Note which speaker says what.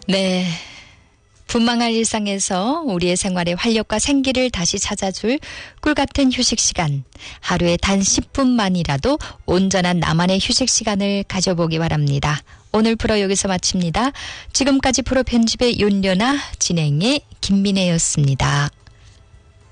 Speaker 1: 네. 분망한 일상에서 우리의 생활에 활력과 생기를 다시 찾아줄 꿀같은 휴식 시간. 하루에 단 10분만이라도 온전한 나만의 휴식 시간을 가져보기 바랍니다. 오늘 프로 여기서 마칩니다. 지금까지 프로 편집의 윤려나 진행의 김민혜였습니다.